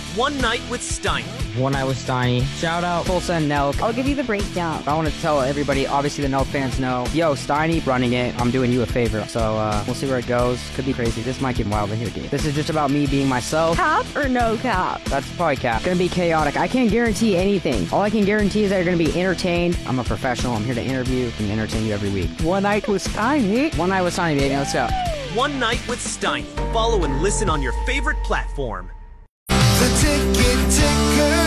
One Night with Steiny. One Night with Steiny. Shout out Tulsa and Nelk. I'll give you the breakdown. I want to tell everybody, obviously the Nelk fans know, yo, Steiny running it, I'm doing you a favor. So we'll see where it goes. Could be crazy. This might get wild in here, dude. This is just about me being myself. Cap or no cap? That's probably cap. Gonna be chaotic. I can't guarantee anything. All I can guarantee is that you're gonna be entertained. I'm a professional. I'm here to interview and entertain you every week. One Night with Steiny. One Night with Steiny, baby. Let's go. One Night with Steiny. Follow and listen on your favorite platform. The Ticket Ticker.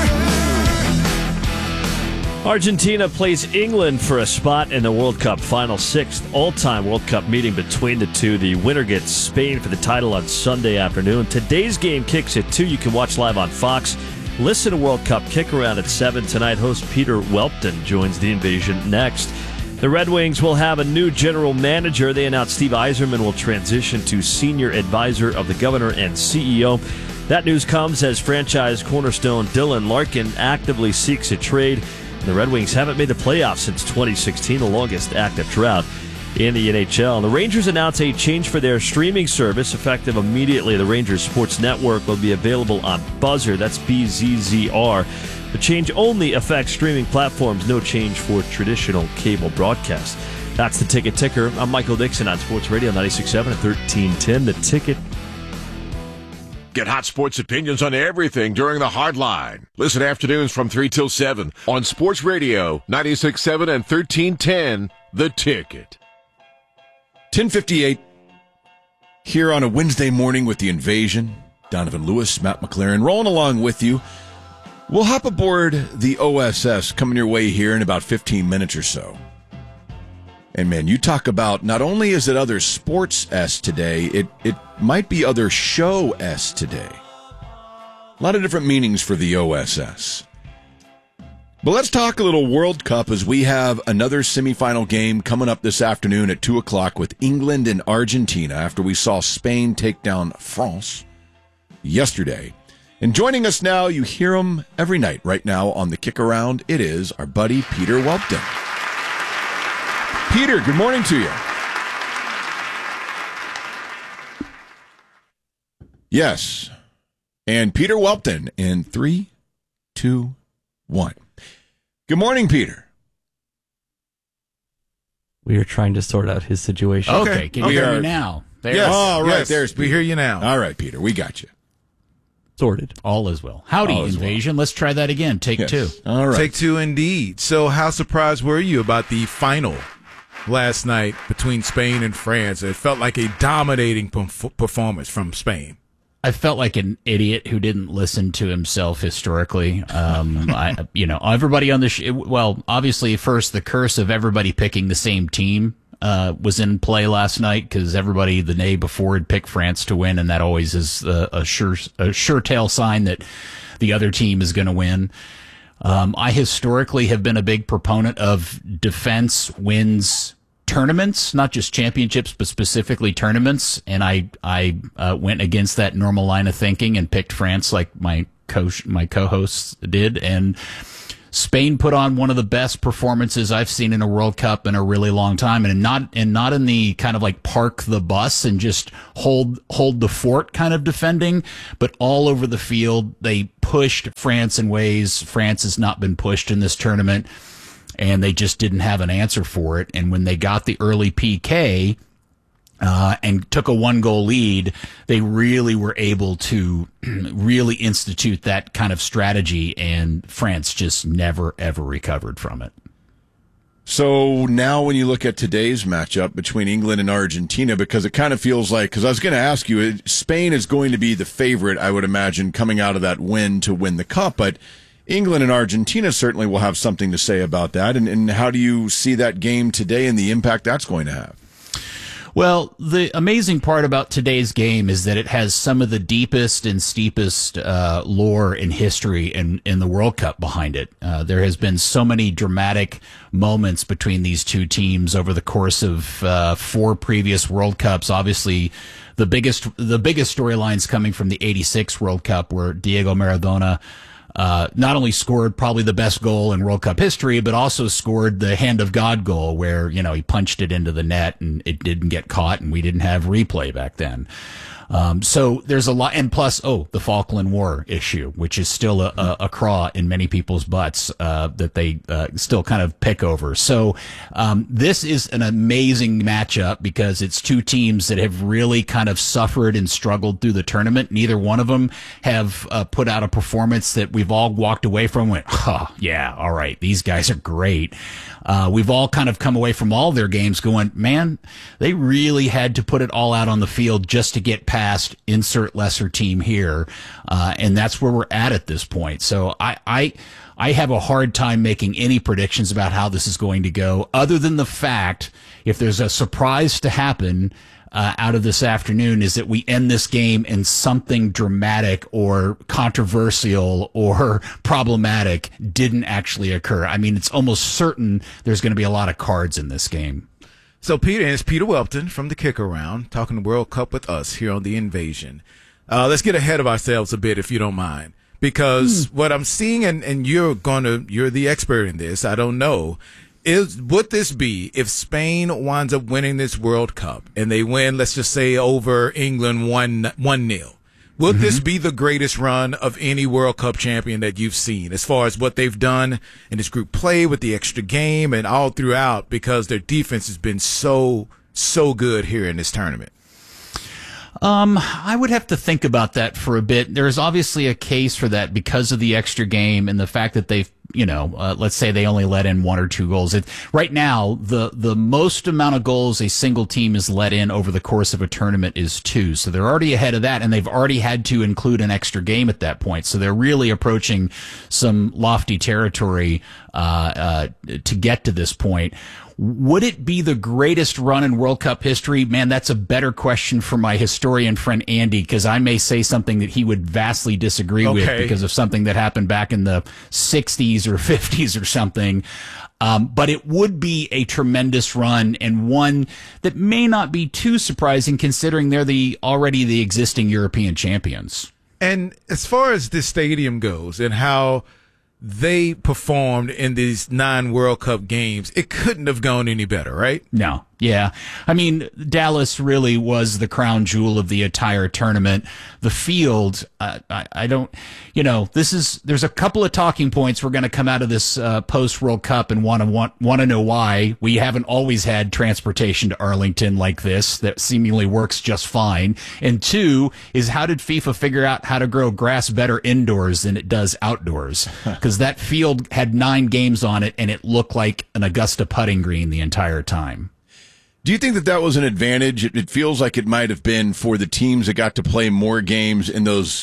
Argentina plays England for a spot in the World Cup final, sixth all-time World Cup meeting between the two. The winner gets Spain for the title on Sunday afternoon. Today's game kicks at 2. You can watch live on Fox. Listen to World Cup kick around at 7 tonight. Host Peter Welpton joins the invasion next. The Red Wings will have a new general manager. They announced Steve Yzerman will transition to senior advisor of the governor and CEO. That news comes as franchise cornerstone Dylan Larkin actively seeks a trade. The Red Wings haven't made the playoffs since 2016, the longest active drought in the NHL. The Rangers announced a change for their streaming service. Effective immediately, the Rangers Sports Network will be available on Buzzer. That's BZZR. The change only affects streaming platforms, no change for traditional cable broadcast. That's the Ticket Ticker. I'm Michael Dixon on Sports Radio 96.7 and 1310. The Ticket. Get hot sports opinions on everything during the Hard Line. Listen afternoons from 3 till 7 on Sports Radio 96.7 and 1310. The Ticket. 10:58 here on a Wednesday morning with the invasion. Donovan Lewis, Matt McLaren, rolling along with you. We'll hop aboard the OSS coming your way here in about 15 minutes or so. And man, you talk about not only is it other sports S today, it might be other show S today. A lot of different meanings for the OSS. But let's talk a little World Cup as we have another semifinal game coming up this afternoon at 2 o'clock with England and Argentina after we saw Spain take down France yesterday. And joining us now, you hear him every night right now on the Kick Around. It is our buddy Peter Welpton. Peter, good morning to you. Yes. And Peter Welpton in 3, 2, 1. Good morning, Peter. We are trying to sort out his situation. Okay, can you hear me now? Yes. Oh, right. There's Peter. We hear you now. All right, Peter. We got you. Sorted. All is well. Howdy, All is invasion. Let's try that again. Take two. All right. Take two indeed. So how surprised were you about the final last night between Spain and France? It felt like a dominating performance from Spain. I felt like an idiot who didn't listen to himself historically. Everybody on the well, obviously, first the curse of everybody picking the same team was in play last night because everybody the day before had picked France to win, and that always is a sure tell sign that the other team is going to win. I historically have been a big proponent of defense wins tournaments, not just championships, but specifically tournaments. And I went against that normal line of thinking and picked France like my co-hosts did. And Spain put on one of the best performances I've seen in a World Cup in a really long time, and not in the kind of like park the bus and just hold the fort kind of defending, but all over the field. They pushed France in ways France has not been pushed in this tournament, and they just didn't have an answer for it. And when they got the early PK and took a 1-goal lead, they really were able to really institute that kind of strategy, and France just never, ever recovered from it. So now when you look at today's matchup between England and Argentina, because it kind of feels like, because I was going to ask you, Spain is going to be the favorite, I would imagine, coming out of that win to win the Cup, but England and Argentina certainly will have something to say about that. And how do you see that game today and the impact that's going to have? Well, the amazing part about today's game is that it has some of the deepest and steepest lore in history in the World Cup behind it. There has been so many dramatic moments between these two teams over the course of 4 previous World Cups. Obviously, the biggest storylines coming from the '86 World Cup, where Diego Maradona not only scored probably the best goal in World Cup history, but also scored the hand of God goal where, he punched it into the net and it didn't get caught, and we didn't have replay back then. So there's a lot, and plus, the Falkland War issue, which is still a craw in many people's butts that they still kind of pick over. So this is an amazing matchup because it's two teams that have really kind of suffered and struggled through the tournament. Neither one of them have put out a performance that we've all walked away from and went, yeah, all right, these guys are great. We've all kind of come away from all their games going, man, they really had to put it all out on the field just to get past insert lesser team here. And that's where we're at this point. So I have a hard time making any predictions about how this is going to go, other than the fact, if there's a surprise to happen out of this afternoon, is that we end this game in something dramatic or controversial or problematic didn't actually occur. I mean, it's almost certain there's going to be a lot of cards in this game. So, Peter, and it's Peter Welton from the Kick Around talking the World Cup with us here on The Invasion. Let's get ahead of ourselves a bit, if you don't mind, because what I'm seeing, and you're the expert in this, I don't know, would this be if Spain winds up winning this World Cup and they win, let's just say, over England 1-0? Will this be the greatest run of any World Cup champion that you've seen, as far as what they've done in this group play with the extra game and all throughout, because their defense has been so good here in this tournament? I would have to think about that for a bit. There's obviously a case for that because of the extra game and the fact that they've, let's say they only let in 1 or 2 goals. Right now, the most amount of goals a single team is let in over the course of a tournament is 2. So they're already ahead of that, and they've already had to include an extra game at that point. So they're really approaching some lofty territory to get to this point. Would it be the greatest run in World Cup history? Man, that's a better question for my historian friend Andy, because I may say something that he would vastly disagree with because of something that happened back in the 60s or 50s or something. But it would be a tremendous run, and one that may not be too surprising considering they're already the existing European champions. And as far as this stadium goes and how they performed in these 9 World Cup games, it couldn't have gone any better, right? No. Yeah. I mean, Dallas really was the crown jewel of the entire tournament. The field, I don't, there's a couple of talking points we're going to come out of this post World Cup and want to know why we haven't always had transportation to Arlington like this that seemingly works just fine. And 2 is, how did FIFA figure out how to grow grass better indoors than it does outdoors? Because that field had 9 games on it and it looked like an Augusta putting green the entire time. Do you think that was an advantage? It feels like it might have been for the teams that got to play more games in those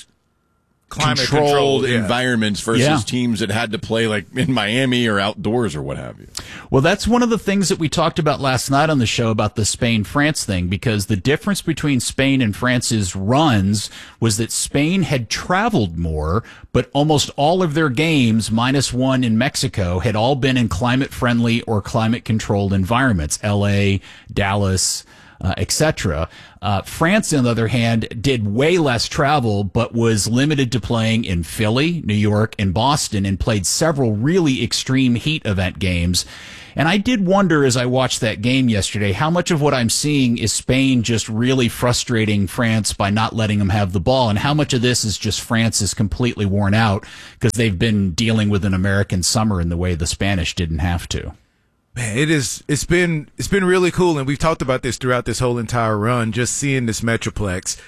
controlled environments versus teams that had to play like in Miami or outdoors or what have you. Well, that's one of the things that we talked about last night on the show about the Spain-France thing, because the difference between Spain and France's runs was that Spain had traveled more, but almost all of their games, minus 1 in Mexico, had all been in climate-friendly or climate-controlled environments, L.A., Dallas, etc. France, on the other hand, did way less travel, but was limited to playing in Philly, New York, and Boston, and played several really extreme heat event games. And I did wonder, as I watched that game yesterday, how much of what I'm seeing is Spain just really frustrating France by not letting them have the ball, and how much of this is just France is completely worn out because they've been dealing with an American summer in the way the Spanish didn't have to. Man, it's been really cool, and we've talked about this throughout this whole entire run, just seeing this Metroplex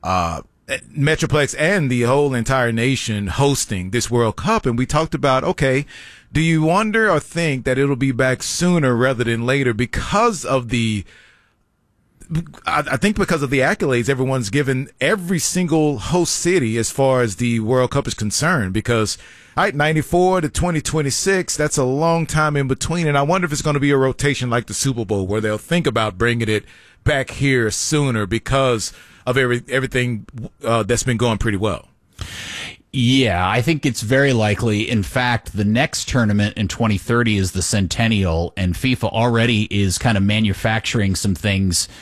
and the whole entire nation hosting this World Cup. And we talked about, okay, do you wonder or think that it'll be back sooner rather than later because of I think because of the accolades everyone's given every single host city as far as the World Cup is concerned, because 94 to 2026, that's a long time in between. And I wonder if it's going to be a rotation like the Super Bowl, where they'll think about bringing it back here sooner because of everything that's been going pretty well. Yeah, I think it's very likely. In fact, the next tournament in 2030 is the Centennial, and FIFA already is kind of manufacturing some things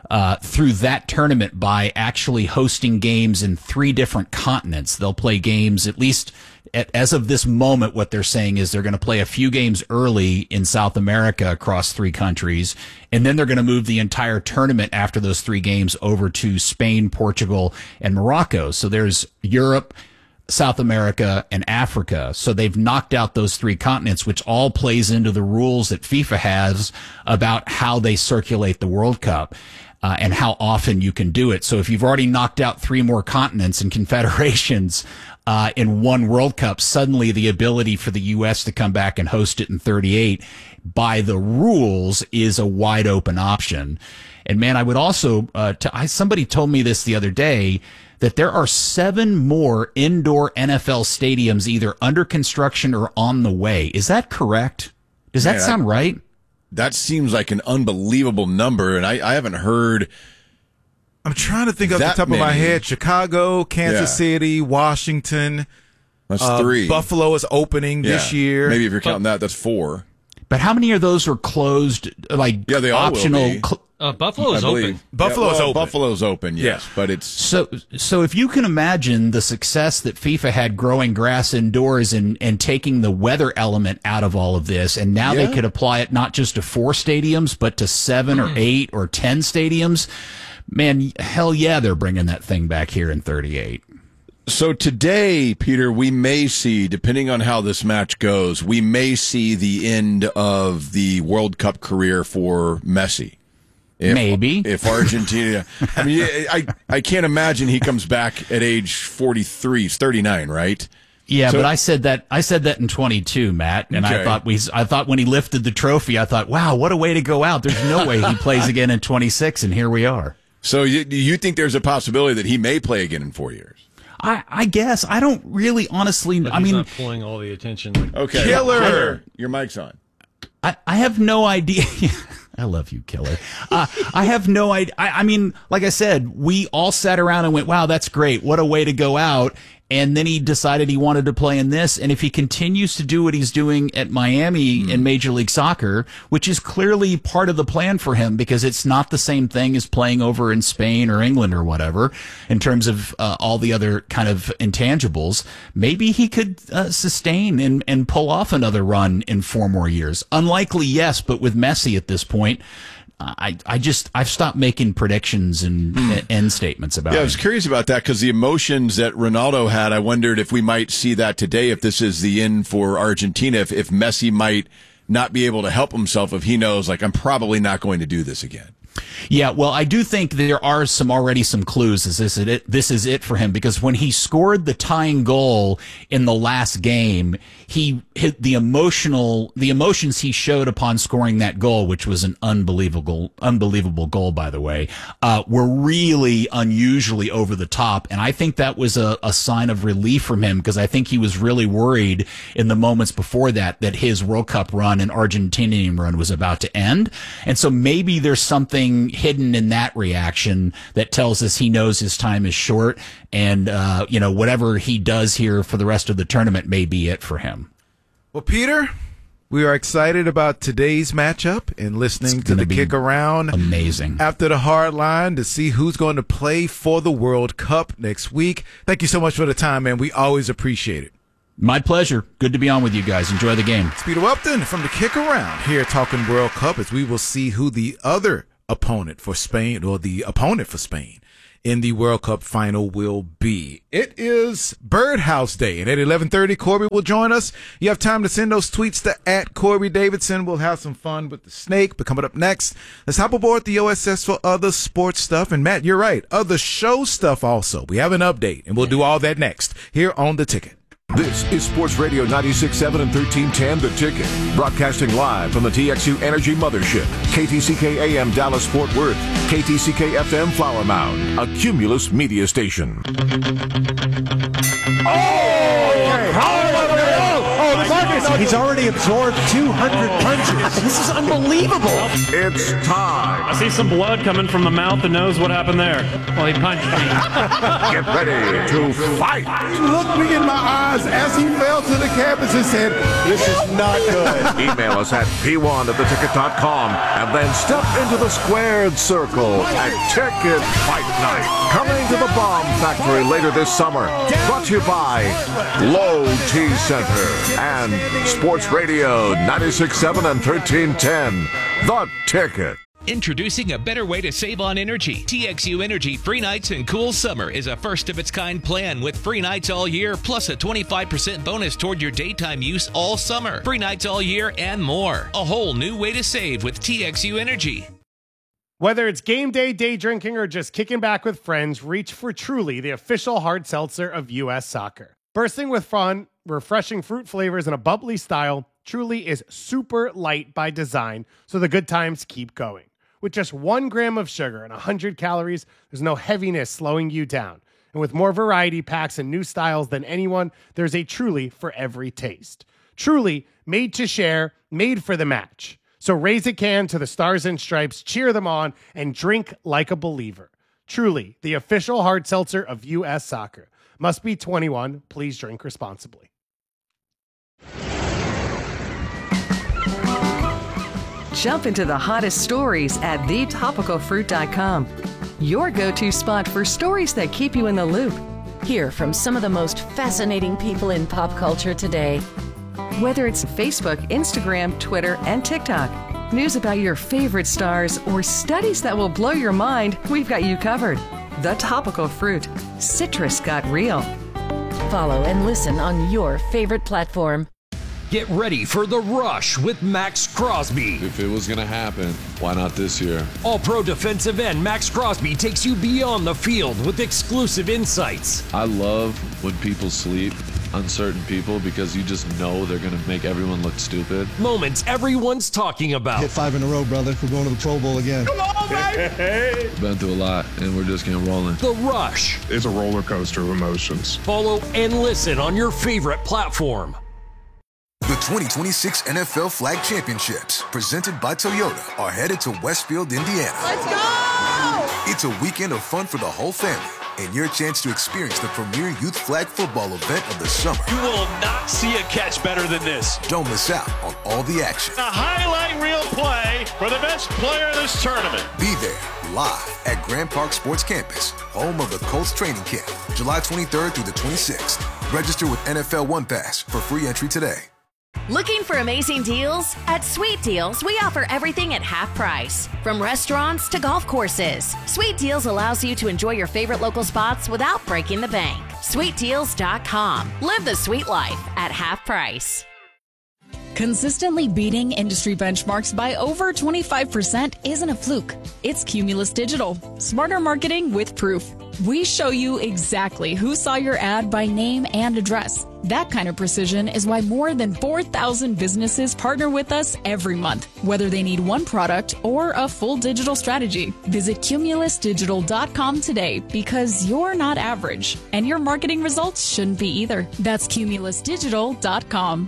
through that tournament by actually hosting games in 3 different continents. They'll play games, at least as of this moment, what they're saying is they're going to play a few games early in South America across 3 countries, and then they're going to move the entire tournament after those 3 games over to Spain, Portugal, and Morocco. So there's Europe, South America, and Africa. So they've knocked out those 3 continents, which all plays into the rules that FIFA has about how they circulate the World Cup. And how often you can do it. So if you've already knocked out 3 more continents and confederations in one World Cup, suddenly the ability for the U.S. to come back and host it in 38 by the rules is a wide open option. And man, I would also, somebody told me this the other day, that there are 7 more indoor NFL stadiums either under construction or on the way. Is that correct? Does that sound right? That seems like an unbelievable number, and I haven't heard. I'm trying to think off the top of my head. Chicago, Kansas City, Washington. That's 3. Buffalo is opening this year. Maybe if you're counting that, that's 4. But how many of those are closed, like they all optional? will be. Buffalo's open. Buffalo's open, yes. But it's so if you can imagine the success that FIFA had growing grass indoors and taking the weather element out of all of this, and now they could apply it not just to 4 stadiums, but to 7 or 8 or 10 stadiums. Man, hell yeah, they're bringing that thing back here in 38. So today, Peter, we may see, depending on how this match goes, we may see the end of the World Cup career for Messi. If Argentina, I mean, I can't imagine he comes back at age 43. He's 39, right? Yeah, but I said that in 22, Matt, and I thought when he lifted the trophy, I thought, wow, what a way to go out. There's no way he plays again in 26, and here we are. So you think there's a possibility that he may play again in 4 years? I guess. I don't really honestly. But he's not pulling all the attention. Okay. Killer. Your mic's on. I have no idea. I love you, Killer. I have no idea. I mean, like I said, we all sat around and went, wow, that's great. What a way to go out. And then he decided he wanted to play in this. And if he continues to do what he's doing at Miami in Major League Soccer, which is clearly part of the plan for him, because it's not the same thing as playing over in Spain or England or whatever, in terms of all the other kind of intangibles, maybe he could sustain and pull off another run in 4 more years. Unlikely, yes, but with Messi at this point, I've stopped making predictions and end statements about it. Yeah, I was curious about that because the emotions that Ronaldo had, I wondered if we might see that today, if this is the end for Argentina, if Messi might not be able to help himself, if he knows, like, I'm probably not going to do this again. Yeah, well, I do think there are already some clues. This is it for him, because when he scored the tying goal in the last game, he hit the emotions he showed upon scoring that goal, which was an unbelievable goal, by the way, were really unusually over the top. And I think that was a sign of relief from him, because I think he was really worried in the moments before that his World Cup run and Argentinian run was about to end. And so maybe there's something hidden in that reaction that tells us he knows his time is short, and whatever he does here for the rest of the tournament may be it for him. Well, Peter, we are excited about today's matchup and listening to the kick around. Amazing. After the hard line to see who's going to play for the World Cup next week. Thank you so much for the time, man. We always appreciate it. My pleasure. Good to be on with you guys. Enjoy the game. It's Peter Welton from the Kick Around here talking World Cup, as we will see who the other opponent for Spain, or the opponent for Spain in the World Cup final will be. It is Birdhouse Day, and at 11:30, Corby will join us. You have time to send those tweets to @CorbyDavidson. We'll have some fun with the snake. But coming up next, let's hop aboard the OSS for other sports stuff. And Matt, you're right, other show stuff also. We have an update, and we'll do all that next here on The Ticket. This is Sports Radio 96.7 and 1310 The Ticket. Broadcasting live from the TXU Energy Mothership. KTCK AM Dallas Fort Worth. KTCK FM Flower Mound. A Cumulus media station. Oh, the He's already absorbed 200 punches. This is unbelievable. It's time. I see some blood coming from the mouth and nose. What happened there? Well, he punched me. Get ready to fight. He looked me in my eyes as he fell to the canvas and said, "This is not good." Email us at p1@theticket.com and then step into the squared circle at Ticket Fight Night. Coming to the Bomb Factory later this summer. Brought to you by Low T Center and Sports Radio 96.7 and 1310. The Ticket. Introducing a better way to save on energy. TXU Energy Free Nights and Cool Summer is a first-of-its-kind plan with free nights all year plus a 25% bonus toward your daytime use all summer. Free nights all year and more. A whole new way to save with TXU Energy. Whether it's game day, day drinking, or just kicking back with friends, reach for Truly, the official hard seltzer of U.S. Soccer. Bursting with fun, refreshing fruit flavors, and a bubbly style, Truly is super light by design, so the good times keep going. With just 1 gram of sugar and 100 calories, there's no heaviness slowing you down. And with more variety packs and new styles than anyone, there's a Truly for every taste. Truly, made to share, made for the match. So raise a can to the Stars and Stripes, cheer them on, and drink like a believer. Truly, the official hard seltzer of U.S. Soccer. Must be 21. Please drink responsibly. Jump into the hottest stories at thetopicalfruit.com. Your go-to spot for stories that keep you in the loop. Hear from some of the most fascinating people in pop culture today. Whether it's Facebook, Instagram, Twitter, and TikTok, news about your favorite stars, or studies that will blow your mind, we've got you covered. The Topical Fruit. Citrus got real. Follow and listen on your favorite platform. Get ready for The Rush with Max Crosby. If it was going to happen, why not this year? All-pro defensive end Max Crosby takes you beyond the field with exclusive insights. I love when people sleep on certain people because you just know they're going to make everyone look stupid. Moments everyone's talking about. Hit 5 in a row, brother. We're going to the Pro Bowl again. Come on, baby! Been through a lot, and we're just getting rolling. The Rush. It's a roller coaster of emotions. Follow and listen on your favorite platform. The 2026 NFL Flag Championships, presented by Toyota, are headed to Westfield, Indiana. Let's go! It's a weekend of fun for the whole family, and your chance to experience the premier youth flag football event of the summer. You will not see a catch better than this. Don't miss out on all the action. A highlight reel play for the best player of this tournament. Be there, live at Grand Park Sports Campus, home of the Colts training camp, July 23rd through the 26th. Register with NFL One Pass for free entry today. Looking for amazing deals? At Sweet Deals, we offer everything at half price. From restaurants to golf courses, Sweet Deals allows you to enjoy your favorite local spots without breaking the bank. SweetDeals.com. Live the sweet life at half price. Consistently beating industry benchmarks by over 25% isn't a fluke. It's Cumulus Digital. Smarter marketing with proof. We show you exactly who saw your ad by name and address. That kind of precision is why more than 4,000 businesses partner with us every month, whether they need one product or a full digital strategy. Visit cumulusdigital.com today because you're not average, and your marketing results shouldn't be either. That's cumulusdigital.com.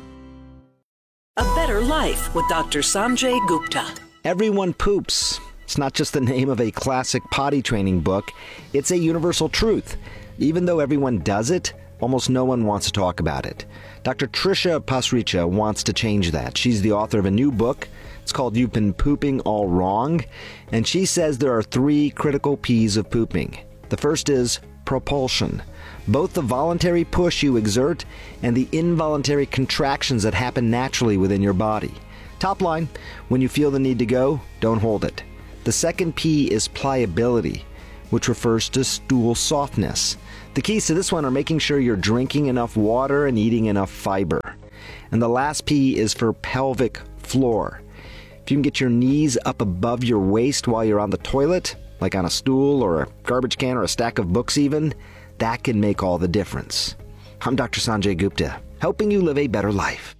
A Better Life with Dr. Sanjay Gupta. Everyone poops. It's not just the name of a classic potty training book. It's a universal truth. Even though everyone does it, almost no one wants to talk about it. Dr. Trisha Pasricha wants to change that. She's the author of a new book. It's called You've Been Pooping All Wrong. And she says there are 3 critical P's of pooping. The first is propulsion. Both the voluntary push you exert and the involuntary contractions that happen naturally within your body. Top line, when you feel the need to go, don't hold it. The second P is pliability, which refers to stool softness. The keys to this one are making sure you're drinking enough water and eating enough fiber. And the last P is for pelvic floor. If you can get your knees up above your waist while you're on the toilet, like on a stool or a garbage can or a stack of books even, that can make all the difference. I'm Dr. Sanjay Gupta, helping you live a better life.